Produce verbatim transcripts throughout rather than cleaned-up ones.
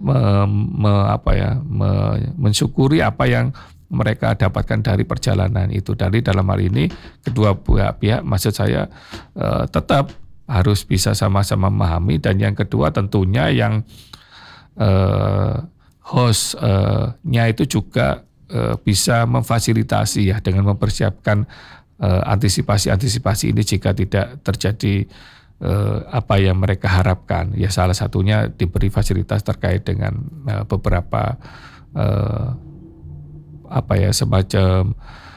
me, me, apa ya, me, mensyukuri apa yang mereka dapatkan dari perjalanan itu. Dari dalam hal ini kedua pihak, maksud saya uh, tetap harus bisa sama-sama memahami, dan yang kedua tentunya yang uh, host-nya uh, itu juga uh, bisa memfasilitasi ya dengan mempersiapkan uh, antisipasi-antisipasi ini jika tidak terjadi uh, apa yang mereka harapkan. Ya salah satunya diberi fasilitas terkait dengan uh, beberapa uh, apa ya semacam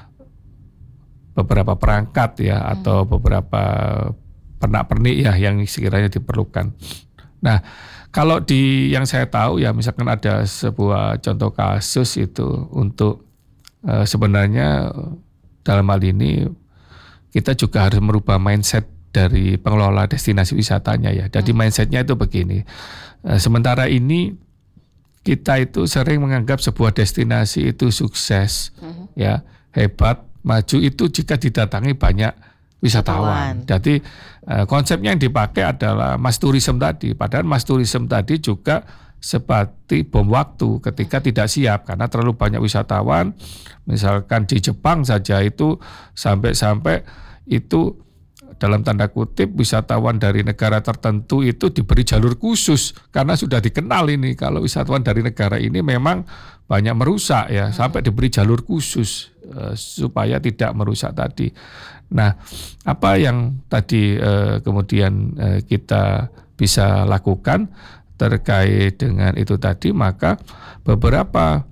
beberapa perangkat ya hmm. atau beberapa pernak-pernik ya yang sekiranya diperlukan. Nah, kalau di yang saya tahu ya misalkan ada sebuah contoh kasus itu untuk uh, sebenarnya dalam hal ini kita juga harus merubah mindset dari pengelola destinasi wisatanya ya. Jadi hmm. mindsetnya itu begini. Uh, sementara ini kita itu sering menganggap sebuah destinasi itu sukses, hmm. ya hebat, maju itu jika didatangi banyak wisatawan. Jadi uh, konsepnya yang dipakai adalah mass tourism tadi. Padahal mass tourism tadi juga seperti bom waktu ketika tidak siap karena terlalu banyak wisatawan. Misalkan di Jepang saja itu sampai-sampai itu dalam tanda kutip wisatawan dari negara tertentu itu diberi jalur khusus karena sudah dikenal ini kalau wisatawan dari negara ini memang banyak merusak ya, sampai diberi jalur khusus uh, supaya tidak merusak tadi. Nah, apa yang tadi uh, kemudian uh, kita bisa lakukan terkait dengan itu tadi, maka beberapa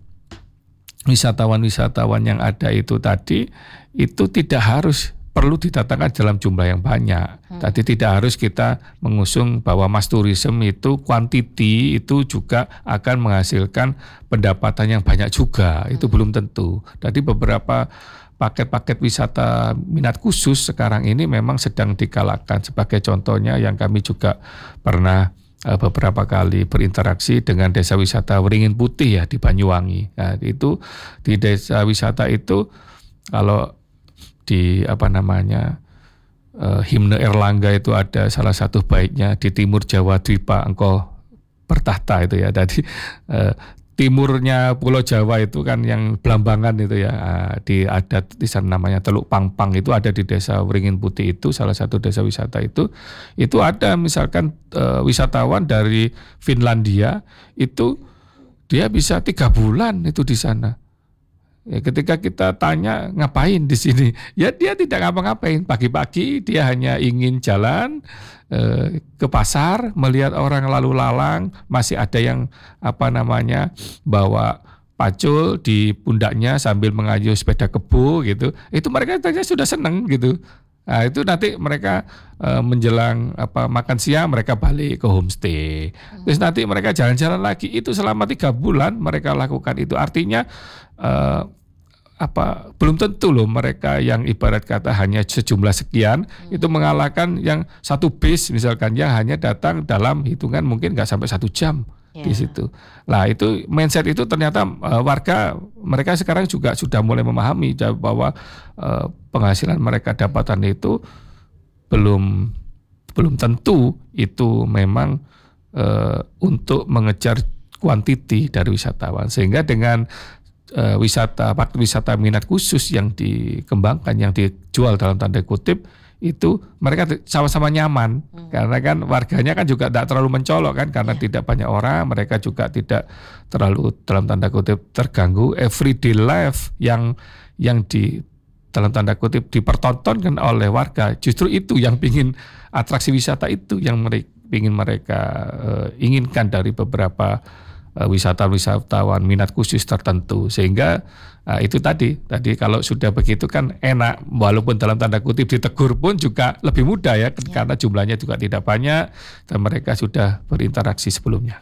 wisatawan-wisatawan yang ada itu tadi itu tidak harus perlu didatangkan dalam jumlah yang banyak. Hmm. Tadi tidak harus kita mengusung bahwa mass tourism itu quantity itu juga akan menghasilkan pendapatan yang banyak juga. Hmm. Itu belum tentu. Tadi beberapa paket-paket wisata minat khusus sekarang ini memang sedang digalakkan. Sebagai contohnya yang kami juga pernah uh, beberapa kali berinteraksi dengan desa wisata Waringin Putih ya di Banyuwangi. Nah, itu di desa wisata itu kalau di apa namanya uh, himne Erlangga itu ada salah satu baitnya, di timur Jawa Dwipa engkau bertahta itu ya. Jadi uh, timurnya Pulau Jawa itu kan yang Blambangan itu ya, uh, di adat di sana namanya Teluk Pangpang itu ada di desa Waringin Putih itu salah satu desa wisata itu. Itu ada misalkan uh, wisatawan dari Finlandia itu dia bisa tiga bulan itu di sana. Ya, ketika kita tanya ngapain di sini, ya dia tidak ngapa-ngapain. Pagi-pagi dia hanya ingin jalan eh, ke pasar, melihat orang lalu lalang, masih ada yang apa namanya bawa pacul di pundaknya sambil mengayuh sepeda kebo gitu. Itu mereka tanya sudah senang gitu. Nah, itu nanti mereka e, menjelang apa makan siang mereka balik ke homestay. Hmm. Terus nanti mereka jalan-jalan lagi. Itu selama tiga bulan mereka lakukan itu. Artinya e, apa belum tentu loh mereka yang ibarat kata hanya sejumlah sekian hmm. itu mengalahkan yang satu bis misalkan yang hanya datang dalam hitungan mungkin nggak sampai satu jam. Yeah. Di situ. Nah itu mindset itu ternyata uh, warga mereka sekarang juga sudah mulai memahami bahwa uh, penghasilan mereka dapatan itu belum belum tentu itu memang uh, untuk mengejar kuantiti dari wisatawan, sehingga dengan uh, wisata paket wisata minat khusus yang dikembangkan yang dijual dalam tanda kutip itu mereka sama-sama nyaman hmm. karena kan warganya kan juga tidak terlalu mencolok kan karena yeah. tidak banyak orang, mereka juga tidak terlalu dalam tanda kutip terganggu everyday life yang yang di dalam tanda kutip dipertontonkan oleh warga, justru itu yang pingin atraksi wisata itu yang mereka ingin mereka uh, inginkan dari beberapa uh, wisatawan-wisatawan minat khusus tertentu, sehingga Nah, itu tadi, tadi kalau sudah begitu kan enak, walaupun dalam tanda kutip ditegur pun juga lebih mudah ya, ya. Karena jumlahnya juga tidak banyak dan mereka sudah berinteraksi sebelumnya.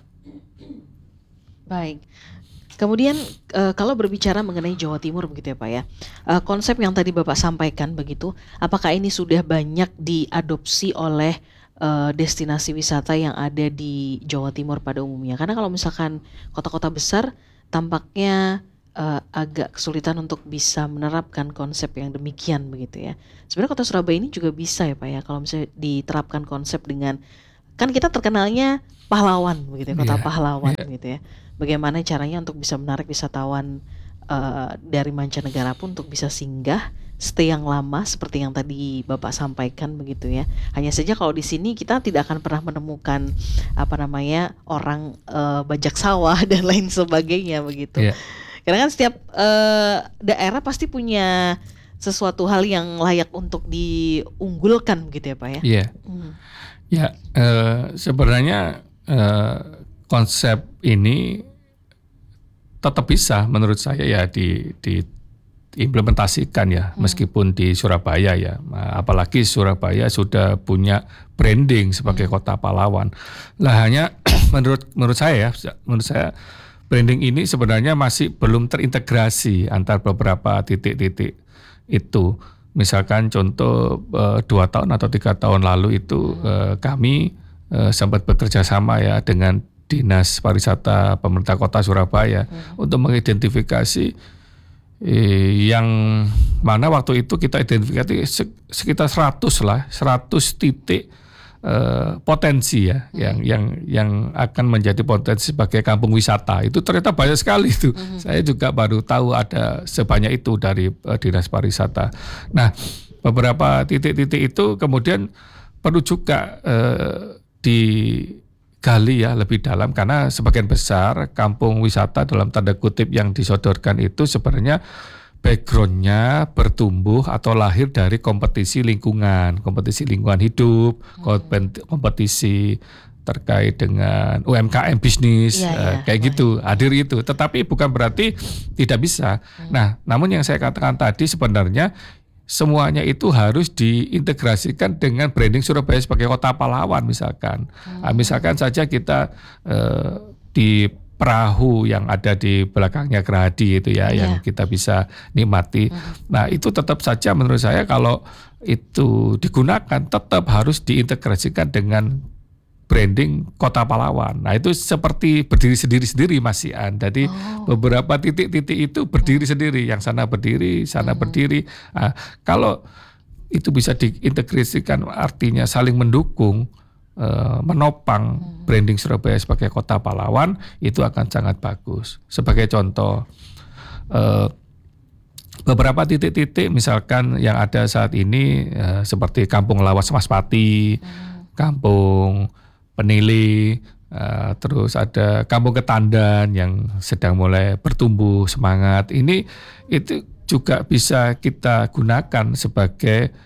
Baik, kemudian e, kalau berbicara mengenai Jawa Timur begitu ya Pak ya, e, konsep yang tadi Bapak sampaikan begitu, apakah ini sudah banyak diadopsi oleh e, destinasi wisata yang ada di Jawa Timur pada umumnya? Karena kalau misalkan kota-kota besar tampaknya Uh, agak kesulitan untuk bisa menerapkan konsep yang demikian begitu ya. Sebenarnya kota Surabaya ini juga bisa ya Pak ya, kalau misalnya diterapkan konsep dengan kan kita terkenalnya pahlawan begitu ya, kota Iya, pahlawan iya. gitu ya. Bagaimana caranya untuk bisa menarik wisatawan eh, dari mancanegara pun untuk bisa singgah stay yang lama seperti yang tadi Bapak sampaikan begitu ya. Hanya saja kalau di sini kita tidak akan pernah menemukan apa namanya orang eh, bajak sawah dan lain sebagainya begitu. Iya. Karena kan setiap eh, daerah pasti punya sesuatu hal yang layak untuk diunggulkan begitu ya Pak ya. Iya. Hmm. Ya, eh, sebenarnya eh, konsep ini tetap bisa menurut saya ya di, diimplementasikan ya, Hmm. meskipun di Surabaya ya. Nah, apalagi Surabaya sudah punya branding sebagai kota pahlawan. Lah hanya menurut menurut saya ya, menurut saya branding ini sebenarnya masih belum terintegrasi antar beberapa titik-titik itu. Misalkan contoh eh, dua tahun atau tiga tahun lalu itu eh, kami eh, sempat bekerja sama ya dengan Dinas Pariwisata Pemerintah Kota Surabaya untuk mengidentifikasi eh, yang mana waktu itu kita identifikasi sek- sekitar seratus lah, seratus titik eh, potensi ya yang yang yang akan menjadi potensi sebagai kampung wisata. Itu ternyata banyak sekali itu. Saya juga baru tahu ada sebanyak itu dari eh, Dinas Pariwisata. Nah, beberapa titik-titik itu kemudian perlu juga eh, digali ya lebih dalam, karena sebagian besar kampung wisata dalam tanda kutip yang disodorkan itu sebenarnya backgroundnya bertumbuh atau lahir dari kompetisi lingkungan, kompetisi lingkungan hidup, kompet- kompetisi terkait dengan U M K M bisnis, Iya, eh, iya. kayak Wah. gitu, hadir itu. Tetapi bukan berarti tidak bisa. Nah, namun yang saya katakan tadi sebenarnya semuanya itu harus diintegrasikan dengan branding Surabaya sebagai kota pahlawan misalkan. Ah, misalkan saja kita eh, di perahu yang ada di belakangnya Gerahadi itu ya, Iya. yang kita bisa nikmati. Nah, itu tetap saja menurut saya kalau itu digunakan tetap harus diintegrasikan dengan branding kota pahlawan. Nah, itu seperti berdiri sendiri-sendiri Mas Ian. Jadi Oh. beberapa titik-titik itu berdiri sendiri, yang sana berdiri, sana berdiri. Nah, kalau itu bisa diintegrasikan artinya saling mendukung, eh, menopang branding Surabaya sebagai kota pahlawan, itu akan sangat bagus. Sebagai contoh, eh, beberapa titik-titik misalkan yang ada saat ini eh, seperti Kampung Lawas Mas Pati, Kampung Penili, eh, terus ada Kampung Ketandan yang sedang mulai bertumbuh semangat. Ini itu juga bisa kita gunakan sebagai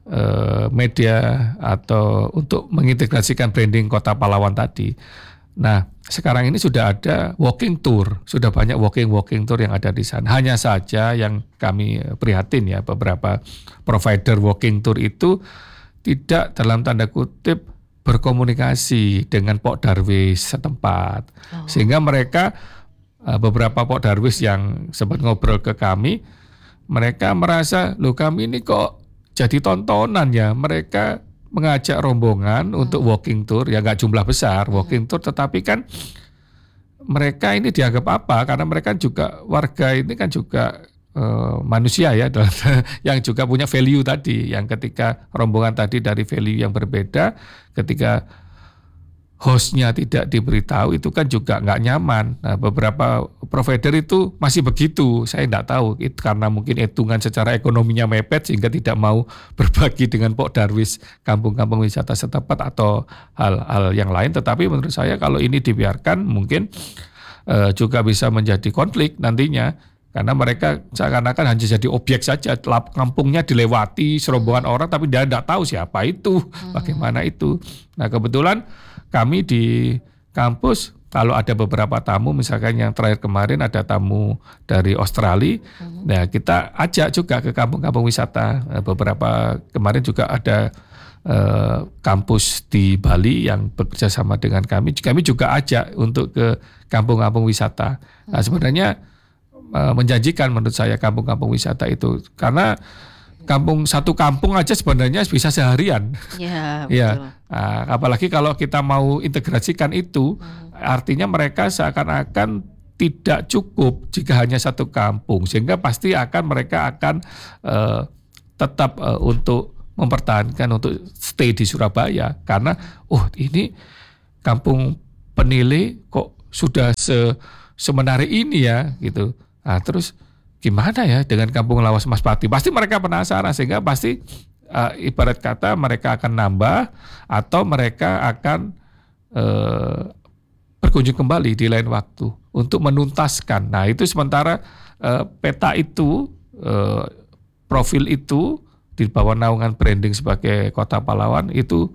eh, media atau untuk mengintegrasikan branding kota pahlawan tadi. Nah, sekarang ini sudah ada walking tour, sudah banyak walking-walking tour yang ada di sana. Hanya saja yang kami prihatin ya, beberapa provider walking tour itu tidak dalam tanda kutip berkomunikasi dengan Pok Darwis setempat. Oh. Sehingga mereka eh, beberapa Pok Darwis yang sempat ngobrol ke kami, mereka merasa, loh kami ini kok jadi tontonan ya. Mereka mengajak rombongan untuk walking tour, ya nggak jumlah besar walking tour, tetapi kan mereka ini dianggap apa? Karena mereka juga warga ini kan juga eh, manusia ya, yang juga punya value tadi. Yang ketika rombongan tadi dari value yang berbeda, ketika hostnya tidak diberitahu itu kan juga nggak nyaman. Nah, beberapa provider itu masih begitu. Saya nggak tahu itu karena mungkin hitungan secara ekonominya mepet sehingga tidak mau berbagi dengan Pok Darwis kampung-kampung wisata setempat atau hal-hal yang lain. Tetapi menurut saya kalau ini dibiarkan mungkin eh, juga bisa menjadi konflik nantinya. Karena mereka seakan-akan hanya jadi objek saja, lap kampungnya dilewati serombongan orang tapi dia tidak tahu siapa itu, bagaimana itu. Nah, kebetulan kami di kampus kalau ada beberapa tamu, misalkan yang terakhir kemarin ada tamu dari Australia, nah kita ajak juga ke kampung-kampung wisata. Beberapa kemarin juga ada eh, kampus di Bali yang bekerja sama dengan kami, kami juga ajak untuk ke kampung-kampung wisata. Nah, sebenarnya menjanjikan menurut saya kampung-kampung wisata itu, karena kampung satu kampung aja sebenarnya bisa seharian. Ya, Ya, betul. nah, apalagi kalau kita mau integrasikan itu, artinya mereka seakan-akan tidak cukup jika hanya satu kampung, sehingga pasti akan mereka akan eh, tetap eh, untuk mempertahankan untuk stay di Surabaya karena oh ini Kampung Penile kok sudah se semenarik ini ya gitu. Nah, terus gimana ya dengan Kampung Lawas Mas Pati? Pasti mereka penasaran sehingga pasti uh, ibarat kata mereka akan nambah atau mereka akan uh, berkunjung kembali di lain waktu untuk menuntaskan. Nah, itu sementara uh, peta itu uh, profil itu di bawah naungan branding sebagai Kota Pahlawan itu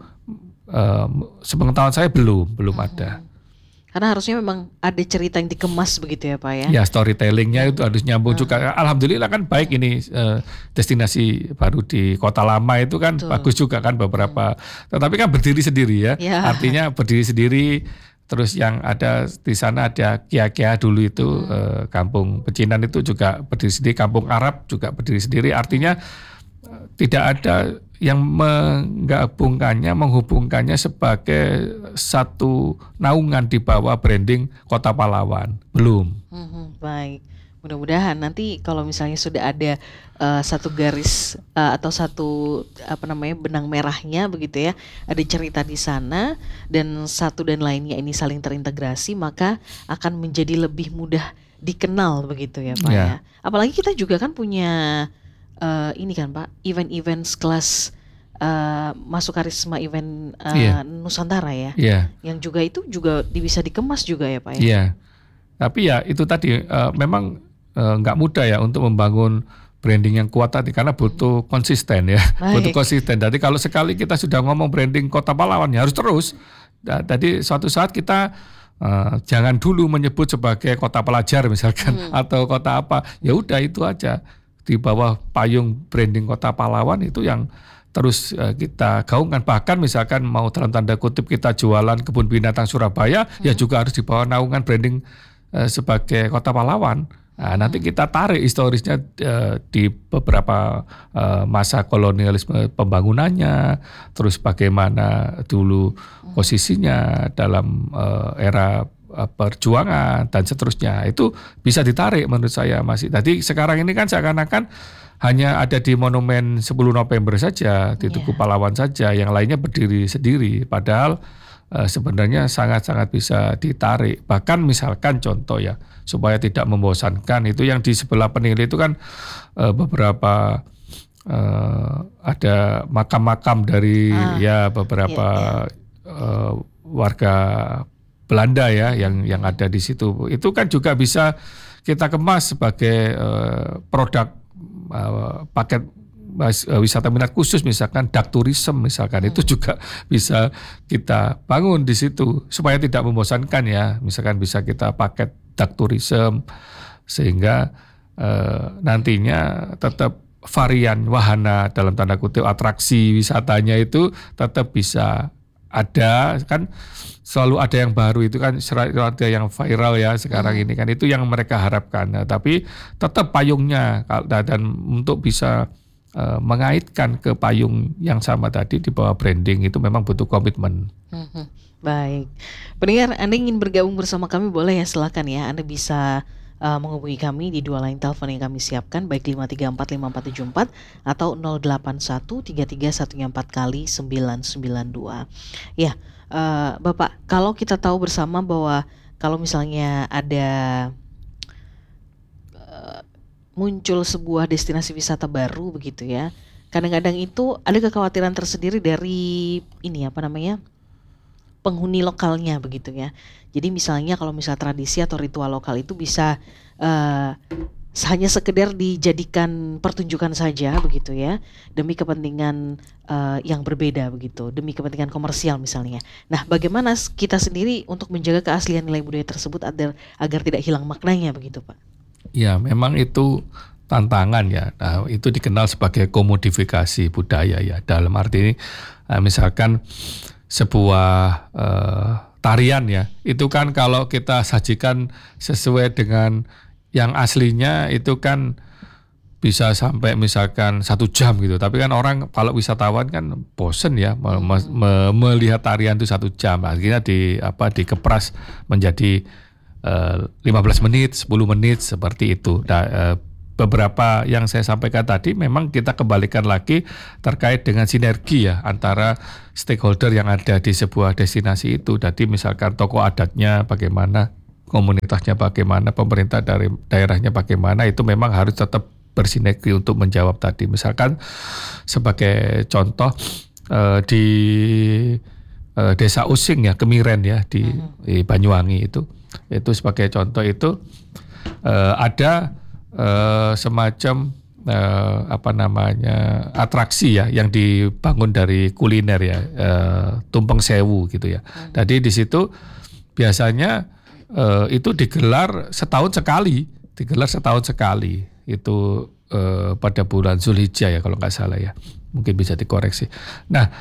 uh, sepengetahuan saya belum belum hmm. ada. Karena harusnya memang ada cerita yang dikemas begitu ya Pak ya. Ya storytellingnya itu harus nyambung hmm. juga. Alhamdulillah kan baik ini uh, destinasi baru di Kota Lama itu kan Betul. bagus juga kan beberapa. Hmm. Tetapi kan berdiri sendiri ya. ya. Artinya berdiri sendiri. Terus yang ada di sana ada Kia-Kia dulu itu hmm. uh, Kampung Pecinan itu juga berdiri sendiri. Kampung Arab juga berdiri sendiri. Artinya uh, tidak ada yang menggabungkannya, menghubungkannya sebagai satu naungan di bawah branding Kota Pahlawan. Belum. Hmm, baik. Mudah-mudahan nanti kalau misalnya sudah ada uh, satu garis uh, atau satu apa namanya benang merahnya begitu ya, ada cerita di sana dan satu dan lainnya ini saling terintegrasi, maka akan menjadi lebih mudah dikenal begitu ya Pak yeah. ya. Apalagi kita juga kan punya uh, ini kan Pak, event-event kelas uh, masuk karisma event uh, yeah. Nusantara ya, yeah. yang juga itu juga bisa dikemas juga ya Pak ya. Yeah. Tapi ya itu tadi uh, memang nggak uh, mudah ya untuk membangun branding yang kuat tadi karena butuh konsisten ya, Baik. butuh konsisten. Jadi kalau sekali kita sudah ngomong branding Kota Pahlawan ya harus terus. Jadi suatu saat kita uh, jangan dulu menyebut sebagai kota pelajar misalkan hmm. atau kota apa. Ya udah itu aja di bawah payung branding Kota Pahlawan itu yang terus uh, kita gaungkan. Bahkan misalkan mau dalam tanda kutip kita jualan kebun binatang Surabaya hmm. ya juga harus di bawah naungan branding uh, sebagai Kota Pahlawan. Nah, nanti kita tarik historisnya uh, di beberapa uh, masa kolonialisme pembangunannya, terus bagaimana dulu posisinya dalam uh, era uh, perjuangan dan seterusnya. Itu bisa ditarik menurut saya masih. Tadi sekarang ini kan seakan-akan hanya ada di Monumen sepuluh November saja, di Tugu yeah. Pahlawan saja, yang lainnya berdiri sendiri. Padahal uh, sebenarnya sangat-sangat bisa ditarik. Bahkan misalkan contoh ya, supaya tidak membosankan itu yang di sebelah Penile itu kan uh, beberapa uh, ada makam-makam dari ah, ya beberapa iya, iya. Uh, warga Belanda ya yang yang ada di situ. Itu kan juga bisa kita kemas sebagai uh, produk uh, paket wisata minat khusus misalkan dark tourism misalkan hmm. itu juga bisa kita bangun di situ supaya tidak membosankan ya, misalkan bisa kita paket dark tourism sehingga eh, nantinya tetap varian wahana dalam tanda kutip atraksi wisatanya itu tetap bisa ada, kan selalu ada yang baru itu kan, ada yang viral ya sekarang hmm. ini kan, itu yang mereka harapkan. Nah, tapi tetap payungnya dan untuk bisa Uh, mengaitkan ke payung yang sama tadi di bawah branding itu memang butuh komitmen. Hmm, baik, pendengar, Anda ingin bergabung bersama kami boleh ya, silakan ya. Anda bisa uh, menghubungi kami di dua line telepon yang kami siapkan, baik lima tiga empat lima empat tujuh empat atau nol delapan satu tiga tiga satu empat kali sembilan sembilan dua. Ya, uh, Bapak, kalau kita tahu bersama bahwa kalau misalnya ada muncul sebuah destinasi wisata baru begitu ya, kadang-kadang itu ada kekhawatiran tersendiri dari ini apa namanya penghuni lokalnya begitu ya. Jadi misalnya kalau misalnya tradisi atau ritual lokal itu bisa uh, hanya sekedar dijadikan pertunjukan saja begitu ya, demi kepentingan uh, yang berbeda begitu, demi kepentingan komersial misalnya. Nah, bagaimana kita sendiri untuk menjaga keaslian nilai budaya tersebut agar agar tidak hilang maknanya begitu Pak? Ya, memang itu tantangan ya. Nah, itu dikenal sebagai komodifikasi budaya ya. Dalam arti ini, misalkan sebuah uh, tarian ya, itu kan kalau kita sajikan sesuai dengan yang aslinya itu kan bisa sampai misalkan satu jam gitu. Tapi kan orang kalau wisatawan kan bosen ya me- me- melihat tarian itu satu jam. Akhirnya di apa dikepras menjadi Uh, lima belas menit, sepuluh menit seperti itu. Nah, uh, beberapa yang saya sampaikan tadi memang kita kembalikan lagi terkait dengan sinergi ya antara stakeholder yang ada di sebuah destinasi itu. Jadi misalkan tokoh adatnya bagaimana, komunitasnya bagaimana, pemerintah dari daerahnya bagaimana, itu memang harus tetap bersinergi untuk menjawab tadi. Misalkan sebagai contoh eh, di eh, Desa Using ya, Kemiren ya di, hmm. di Banyuwangi itu, itu sebagai contoh itu eh, ada Uh, semacam uh, apa namanya atraksi ya yang dibangun dari kuliner ya, uh, Tumpeng Sewu gitu ya. Hmm. Jadi di situ biasanya uh, itu digelar setahun sekali, digelar setahun sekali itu uh, pada bulan Zulhijjah ya kalau nggak salah ya, mungkin bisa dikoreksi. Nah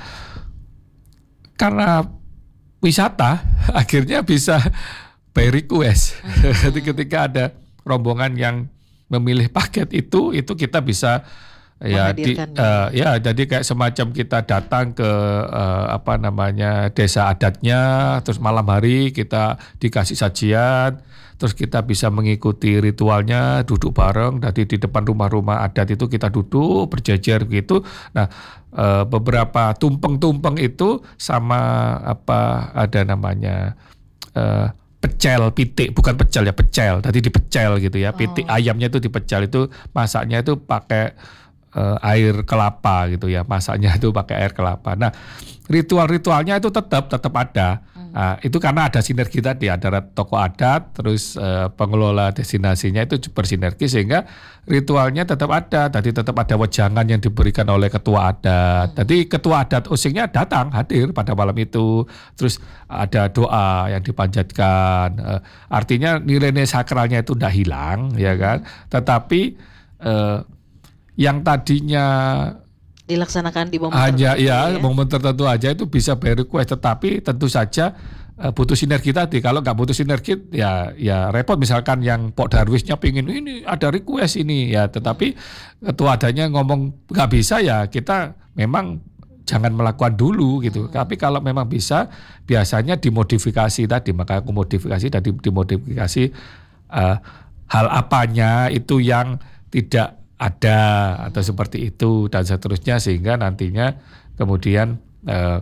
karena wisata akhirnya bisa by request. Jadi hmm. ketika ada rombongan yang memilih paket itu, itu kita bisa ya, di, uh, ya jadi kayak semacam kita datang ke uh, apa namanya desa adatnya, terus malam hari kita dikasih sajian, terus kita bisa mengikuti ritualnya, duduk bareng, jadi di depan rumah-rumah adat itu kita duduk berjejer gitu. Nah uh, beberapa tumpeng-tumpeng itu sama apa ada namanya uh, pecel, pitik, bukan pecel ya, pecel. Tadi dipecel gitu ya. Pitik oh. ayamnya itu dipecel, itu masaknya itu pakai uh, air kelapa gitu ya. Masaknya itu pakai air kelapa. Nah, ritual-ritualnya itu tetap tetap ada. Hmm. Nah, itu karena ada sinergi tadi, ada tokoh adat, terus uh, pengelola destinasinya itu bersinergi sehingga ritualnya tetap ada. Tadi tetap ada wejangan yang diberikan oleh ketua adat. Tadi hmm. ketua adat Usingnya datang hadir pada malam itu. Terus ada doa yang dipanjatkan. Uh, artinya nilai-nilai sakralnya itu udah hilang, ya kan? Tetapi uh, yang tadinya dilaksanakan di momen hanya tertentu ya, ya momen tertentu aja itu bisa by request, tetapi tentu saja uh, butuh sinergi tadi. Kalau nggak butuh sinergi ya ya repot. Misalkan yang Pok Darwisnya pingin ini ada request ini ya, tetapi ketua adanya ngomong nggak bisa ya, kita memang jangan melakukan dulu gitu. Hmm. Tapi kalau memang bisa, biasanya dimodifikasi tadi. Maka aku modifikasi tadi dimodifikasi uh, hal apanya itu yang tidak ada atau seperti itu dan seterusnya, sehingga nantinya kemudian eh,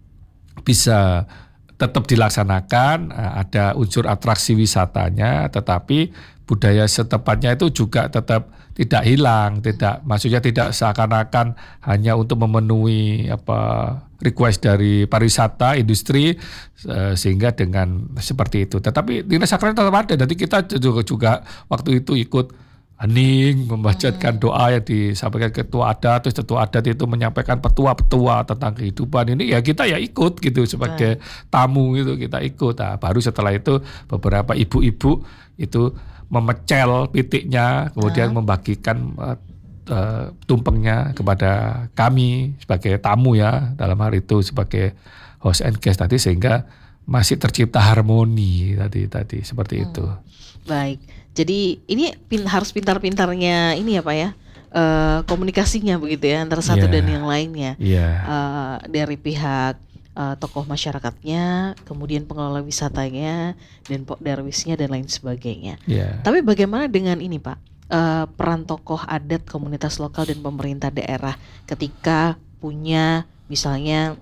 bisa tetap dilaksanakan, eh, ada unsur atraksi wisatanya, tetapi budaya setempatnya itu juga tetap tidak hilang, tidak maksudnya tidak seakan-akan hanya untuk memenuhi apa request dari pariwisata industri eh, sehingga dengan seperti itu. Tetapi nilai sakralnya tetap ada. Jadi kita juga, juga waktu itu ikut hening membacakan hmm. doa yang disampaikan ketua adat, terus ketua adat itu menyampaikan petua-petua tentang kehidupan ini, ya kita ya ikut gitu sebagai hmm. tamu gitu, kita ikut. Nah, baru setelah itu beberapa ibu-ibu itu memecel pitiknya, kemudian hmm. membagikan uh, uh, tumpengnya kepada kami sebagai tamu ya, dalam hal itu sebagai host and guest tadi, sehingga masih tercipta harmoni tadi tadi seperti hmm. itu. Baik. Jadi ini pin, harus pintar-pintarnya ini ya Pak ya, uh, komunikasinya begitu ya antara satu yeah. dan yang lainnya. Yeah. Uh, dari pihak uh, tokoh masyarakatnya, kemudian pengelola wisatanya, dan Pok Darwisnya dan lain sebagainya. Yeah. Tapi bagaimana dengan ini Pak, uh, peran tokoh adat, komunitas lokal dan pemerintah daerah ketika punya misalnya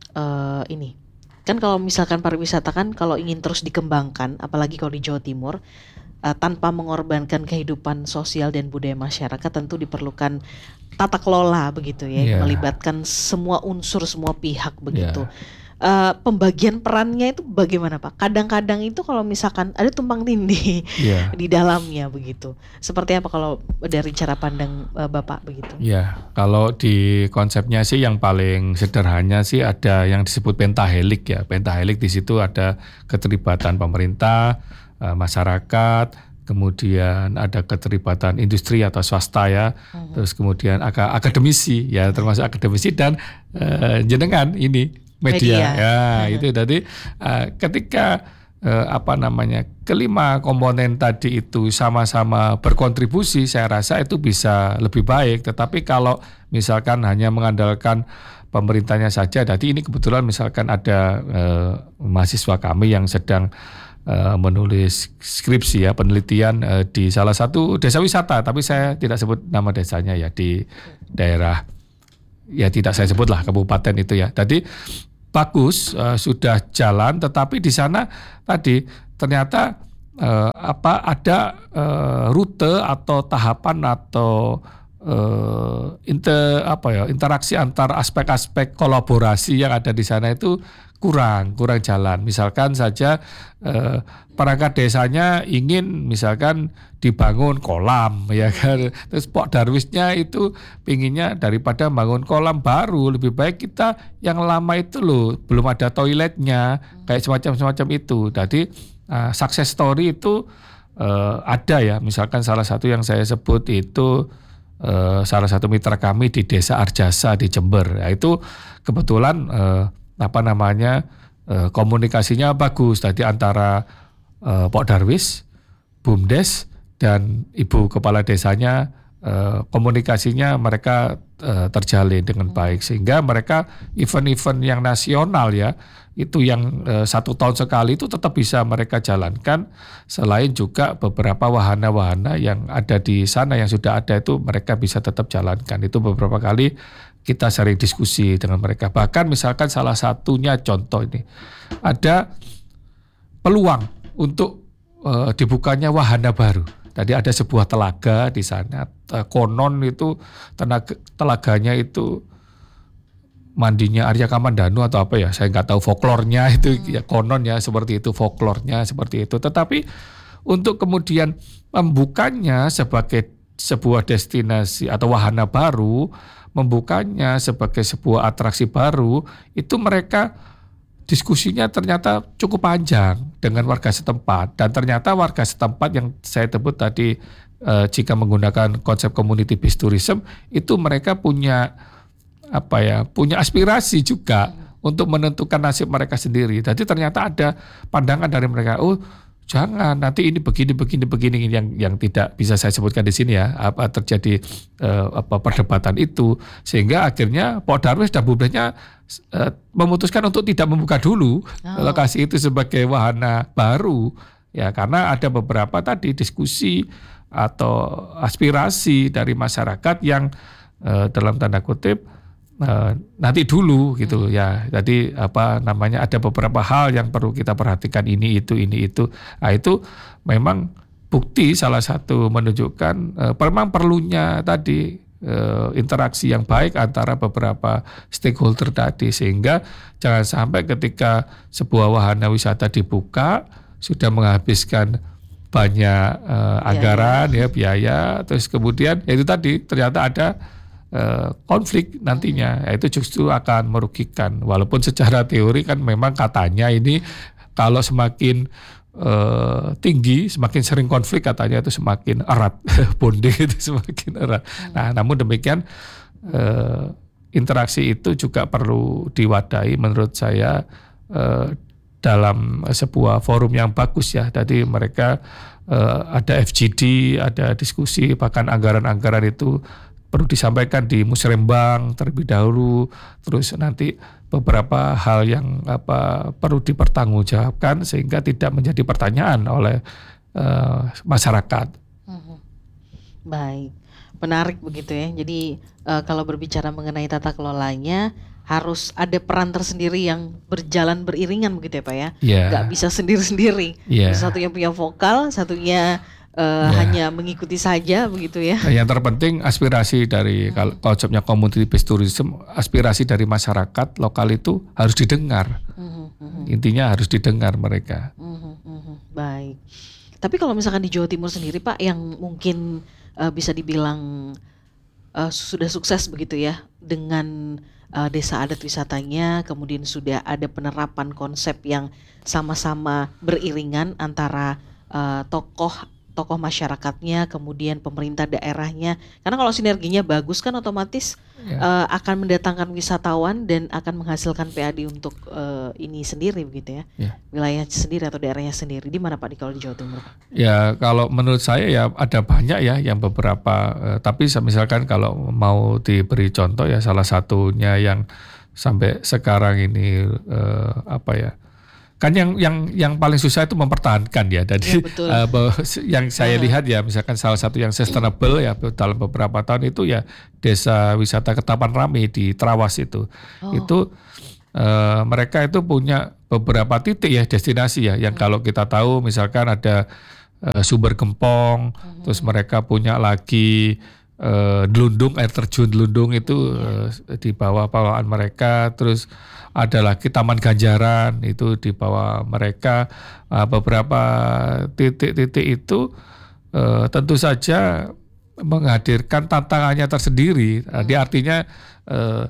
uh, ini, kan kalau misalkan pariwisata kan kalau ingin terus dikembangkan, apalagi kalau di Jawa Timur, Uh, tanpa mengorbankan kehidupan sosial dan budaya masyarakat, tentu diperlukan tata kelola begitu ya, yeah. melibatkan semua unsur, semua pihak begitu. Yeah. Uh, pembagian perannya itu bagaimana Pak? Kadang-kadang itu kalau misalkan ada tumpang tindih yeah. di dalamnya begitu. Seperti apa kalau dari cara pandang uh, Bapak begitu? Ya, yeah. kalau di konsepnya sih yang paling sederhana sih ada yang disebut pentahelik ya. Pentahelik di situ ada keterlibatan pemerintah, masyarakat, kemudian ada keterlibatan industri atau swasta ya, hmm. terus kemudian akademisi ya, termasuk akademisi dan uh, jenengan ini media, media. ya hmm. itu. Jadi uh, ketika uh, apa namanya kelima komponen tadi itu sama-sama berkontribusi, saya rasa itu bisa lebih baik. Tetapi kalau misalkan hanya mengandalkan pemerintahnya saja, jadi ini kebetulan misalkan ada uh, mahasiswa kami yang sedang uh, menulis skripsi ya penelitian uh, di salah satu desa wisata, tapi saya tidak sebut nama desanya ya, di daerah ya tidak saya sebut lah kabupaten itu ya. Tadi bagus uh, sudah jalan, tetapi di sana tadi ternyata uh, apa ada uh, rute atau tahapan atau Uh, inter apa ya interaksi antar aspek-aspek kolaborasi yang ada di sana itu kurang kurang jalan. Misalkan saja uh, perangkat desanya ingin misalkan dibangun kolam ya kan, terus Pok Darwisnya itu pinginnya daripada bangun kolam baru lebih baik kita yang lama itu loh belum ada toiletnya, kayak semacam-semacam itu. Jadi uh, success story itu uh, ada ya, misalkan salah satu yang saya sebut itu Uh, salah satu mitra kami di Desa Arjasa di Jember. Ya, itu kebetulan uh, apa namanya uh, komunikasinya bagus tadi antara uh, Pok Darwis, Bumdes dan Ibu Kepala Desanya, uh, komunikasinya mereka uh, terjalin dengan baik sehingga mereka event-event yang nasional ya itu yang uh, satu tahun sekali itu tetap bisa mereka jalankan, selain juga beberapa wahana-wahana yang ada di sana yang sudah ada itu mereka bisa tetap jalankan. Itu beberapa kali kita sering diskusi dengan mereka. Bahkan misalkan salah satunya contoh ini ada peluang untuk uh, dibukanya wahana baru. Tadi ada sebuah telaga di sana, konon itu tenaga, telaganya itu mandinya Arya Kamandanu atau apa ya, saya nggak tahu folklornya itu hmm. ya konon ya seperti itu, folklornya seperti itu. Tetapi untuk kemudian membukanya sebagai sebuah destinasi atau wahana baru, membukanya sebagai sebuah atraksi baru, itu mereka diskusinya ternyata cukup panjang dengan warga setempat, dan ternyata warga setempat yang saya sebut tadi eh, jika menggunakan konsep community based tourism itu mereka punya apa ya punya aspirasi juga hmm. untuk menentukan nasib mereka sendiri. Jadi ternyata ada pandangan dari mereka, oh jangan nanti ini begini begini begini yang yang tidak bisa saya sebutkan di sini ya, apa terjadi eh, apa perdebatan itu sehingga akhirnya Pok Darwis dan Bumdesnya eh, memutuskan untuk tidak membuka dulu oh. lokasi itu sebagai wahana baru ya, karena ada beberapa tadi diskusi atau aspirasi dari masyarakat yang eh, dalam tanda kutip Uh, nanti dulu gitu hmm. ya. Jadi apa namanya ada beberapa hal yang perlu kita perhatikan, ini itu ini itu. Nah itu memang bukti salah satu menunjukkan uh, memang perlunya tadi uh, interaksi yang baik antara beberapa stakeholder tadi, sehingga jangan sampai ketika sebuah wahana wisata dibuka sudah menghabiskan banyak uh, anggaran ya, ya biaya, terus kemudian ya itu tadi ternyata ada konflik nantinya, itu justru akan merugikan. Walaupun secara teori kan memang katanya ini kalau semakin uh, tinggi, semakin sering konflik katanya itu semakin erat, bonding itu semakin erat. Nah, namun demikian uh, interaksi itu juga perlu diwadahi menurut saya uh, dalam sebuah forum yang bagus ya. Tadi mereka uh, ada F G D, ada diskusi, bahkan anggaran-anggaran itu perlu disampaikan di musrembang terlebih dahulu, terus nanti beberapa hal yang apa perlu dipertanggungjawabkan sehingga tidak menjadi pertanyaan oleh uh, masyarakat. Hmm. Baik, menarik begitu ya. Jadi uh, kalau berbicara mengenai tata kelolanya harus ada peran tersendiri yang berjalan beriringan begitu ya Pak ya. Yeah. Gak bisa sendiri-sendiri. Yeah. Satunya punya vokal, satunya Uh, ya. hanya mengikuti saja begitu ya. Yang terpenting aspirasi dari hmm. kalau konsepnya community based tourism, aspirasi dari masyarakat lokal itu harus didengar. Hmm, hmm. Intinya harus didengar mereka. Hmm, hmm. Baik. Tapi kalau misalkan di Jawa Timur sendiri Pak, yang mungkin uh, bisa dibilang uh, sudah sukses begitu ya dengan uh, desa adat wisatanya, kemudian sudah ada penerapan konsep yang sama-sama beriringan antara uh, tokoh tokoh masyarakatnya, kemudian pemerintah daerahnya. Karena kalau sinerginya bagus kan otomatis ya. uh, akan mendatangkan wisatawan dan akan menghasilkan P A D untuk uh, ini sendiri begitu ya. ya. Wilayah sendiri atau daerahnya sendiri. Di mana Pak di kalau di Jawa Timur? Ya kalau menurut saya ya ada banyak ya yang beberapa. Uh, tapi misalkan kalau mau diberi contoh ya salah satunya yang sampai sekarang ini uh, apa ya kan yang yang yang paling susah itu mempertahankan ya. Jadi Ya, uh, yang saya uh-huh. lihat ya, misalkan salah satu yang sustainable ya dalam beberapa tahun itu ya desa wisata Ketapang Rame di Trawas itu. Oh. Itu uh, mereka itu punya beberapa titik ya destinasi ya, yang hmm. kalau kita tahu misalkan ada uh, sumber gempong, hmm. terus mereka punya lagi Uh, Delundung, air terjun Delundung itu uh, di bawah bawaan mereka, terus ada lagi Taman Ganjaran itu di bawah mereka. Uh, beberapa titik-titik itu uh, tentu saja menghadirkan tantangannya tersendiri. Uh, dia artinya uh,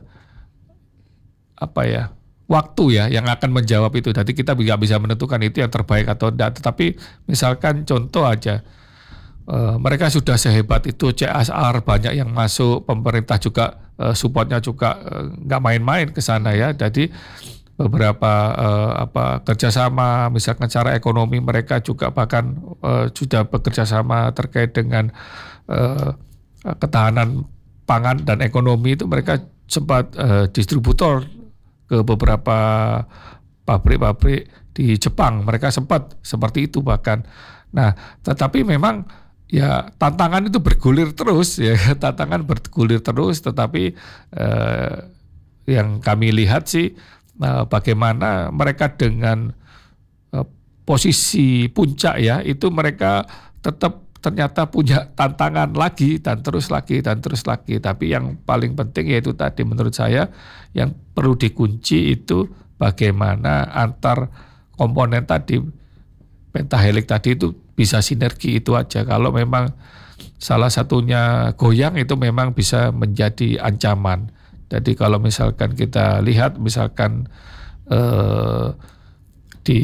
apa ya? Waktu ya yang akan menjawab itu. Jadi kita nggak bisa menentukan itu yang terbaik atau tidak. Tetapi misalkan contoh aja. Uh, mereka sudah sehebat itu, C S R banyak yang masuk, pemerintah juga uh, supportnya juga nggak uh, main-main ke sana ya. Jadi beberapa uh, apa kerjasama, misalkan secara ekonomi mereka juga bahkan uh, sudah bekerja sama terkait dengan uh, ketahanan pangan dan ekonomi itu mereka sempat uh, distributor ke beberapa pabrik-pabrik di Jepang. Mereka sempat seperti itu bahkan. Nah, tetapi memang ya tantangan itu bergulir terus ya, tantangan bergulir terus, tetapi eh, yang kami lihat sih eh, bagaimana mereka dengan eh, posisi puncak ya, itu mereka tetap ternyata punya tantangan lagi dan terus lagi dan terus lagi. Tapi yang paling penting yaitu tadi menurut saya yang perlu dikunci itu bagaimana antar komponen tadi, pentahelix tadi itu bisa sinergi, itu aja. Kalau memang salah satunya goyang itu memang bisa menjadi ancaman. Jadi kalau misalkan kita lihat misalkan eh, di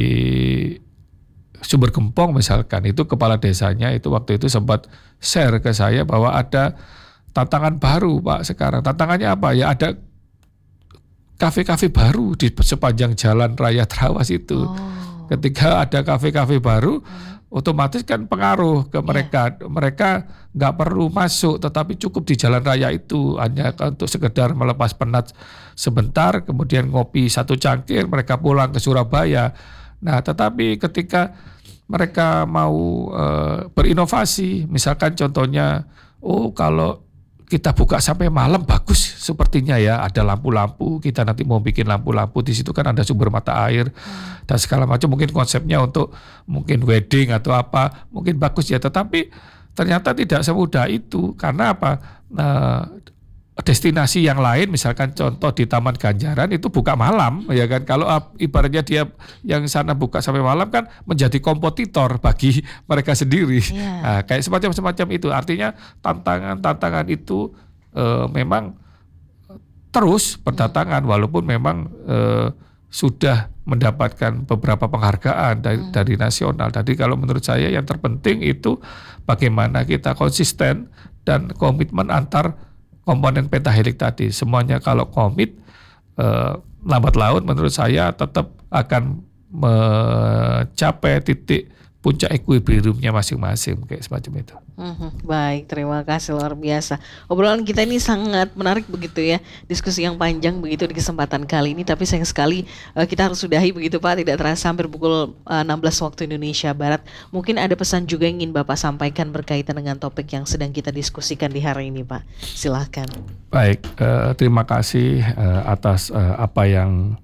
Sumber Gempong misalkan itu kepala desanya itu waktu itu sempat share ke saya bahwa ada tantangan baru Pak sekarang. Tantangannya apa ya? Ada kafe-kafe baru di sepanjang jalan raya Trawas itu. Oh. Ketika ada kafe-kafe baru, hmm. otomatis kan pengaruh ke mereka. Yeah. Mereka nggak perlu masuk, tetapi cukup di jalan raya itu hanya untuk sekedar melepas penat sebentar, kemudian ngopi satu cangkir, mereka pulang ke Surabaya. Nah, tetapi ketika mereka mau uh, berinovasi, misalkan contohnya, oh kalau kita buka sampai malam bagus sepertinya ya, ada lampu-lampu, kita nanti mau bikin lampu-lampu di situ kan ada sumber mata air hmm. dan segala macam, mungkin konsepnya untuk mungkin wedding atau apa, mungkin bagus ya, tetapi ternyata tidak semudah itu. Karena apa? Nah, destinasi yang lain misalkan contoh di Taman Ganjaran itu buka malam ya kan, kalau ibaratnya dia yang sana buka sampai malam kan menjadi kompetitor bagi mereka sendiri. Yeah. Nah, kayak semacam-semacam itu, artinya tantangan-tantangan itu e, memang terus berdatangan walaupun memang e, sudah mendapatkan beberapa penghargaan dari, hmm. dari nasional. Jadi kalau menurut saya yang terpenting itu bagaimana kita konsisten dan komitmen antar komponen pentahelix tadi. Semuanya kalau komit, eh, lambat laun menurut saya tetap akan mencapai titik puncak equilibriumnya masing-masing, kayak semacam itu. Hmm, baik, terima kasih, luar biasa. Obrolan kita ini sangat menarik begitu ya, diskusi yang panjang begitu di kesempatan kali ini. Tapi sayang sekali uh, kita harus sudahi begitu Pak, tidak terasa hampir pukul uh, enam belas waktu Indonesia Barat. Mungkin ada pesan juga yang ingin Bapak sampaikan berkaitan dengan topik yang sedang kita diskusikan di hari ini Pak. Silahkan. Baik, uh, terima kasih uh, atas uh, apa yang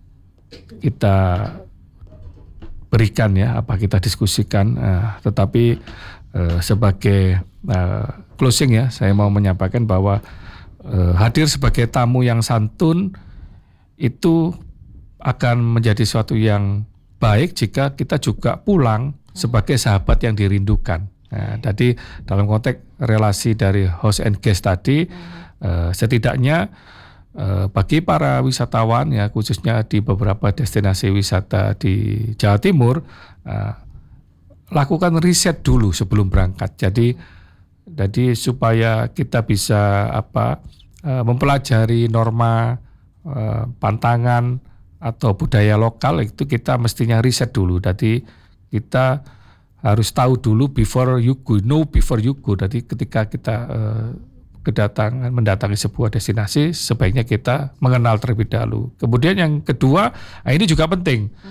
kita berikan ya, apa kita diskusikan, uh, tetapi uh, sebagai uh, closing ya, saya mau menyampaikan bahwa uh, hadir sebagai tamu yang santun itu akan menjadi suatu yang baik jika kita juga pulang sebagai sahabat yang dirindukan. Nah, jadi dalam konteks relasi dari host and guest tadi, uh, setidaknya Uh, bagi para wisatawan ya, khususnya di beberapa destinasi wisata di Jawa Timur, uh, lakukan riset dulu sebelum berangkat. Jadi, jadi supaya kita bisa apa uh, mempelajari norma, uh, pantangan atau budaya lokal, itu kita mestinya riset dulu. Jadi kita harus tahu dulu before you go, know before you go. Jadi ketika kita uh, kedatangan mendatangi sebuah destinasi, sebaiknya kita mengenal terlebih dahulu. Kemudian yang kedua, nah ini juga penting. Hmm.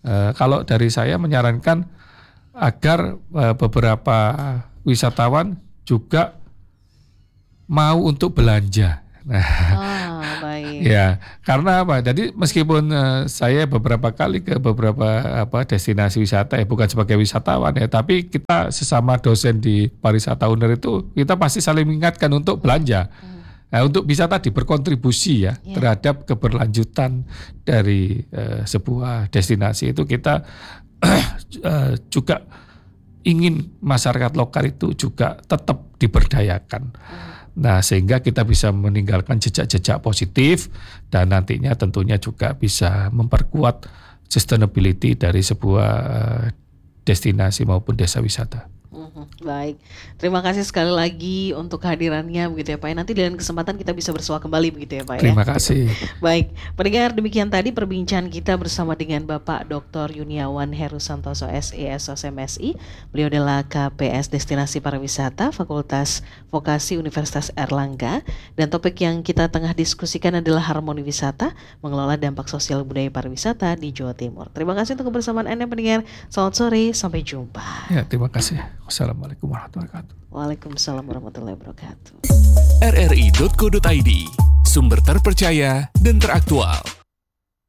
Uh, kalau dari saya menyarankan agar uh, beberapa wisatawan juga mau untuk belanja. Nah, Ah, baik. ya, karena apa? Jadi meskipun uh, saya beberapa kali ke beberapa apa destinasi wisata ya, bukan sebagai wisatawan ya, tapi kita sesama dosen di pariwisata owner itu kita pasti saling mengingatkan untuk belanja. Nah, untuk bisa tadi berkontribusi ya, Ya. terhadap keberlanjutan dari uh, sebuah destinasi itu kita uh, juga ingin masyarakat lokal itu juga tetap diberdayakan. Nah, sehingga kita bisa meninggalkan jejak-jejak positif dan nantinya tentunya juga bisa memperkuat sustainability dari sebuah uh, destinasi maupun desa wisata. Mhm, baik, terima kasih sekali lagi untuk kehadirannya begitu ya Pak. Nanti dengan kesempatan kita bisa bersua kembali begitu ya Pak. Terima ya? kasih. Baik, pendengar, demikian tadi perbincangan kita bersama dengan Bapak Doktor Yuniawan Heru Santoso S E S O S M S I. Beliau adalah K P S Destinasi Pariwisata Fakultas Vokasi Universitas Erlangga, dan topik yang kita tengah diskusikan adalah harmoni wisata, mengelola dampak sosial budaya pariwisata di Jawa Timur. Terima kasih untuk kebersamaan Anda pendengar. Selamat sore, sampai jumpa. Ya, terima kasih. Wassalamualaikum warahmatullahi wabarakatuh. Waalaikumsalam warahmatullahi wabarakatuh. r r i dot co dot i d, sumber terpercaya dan teraktual.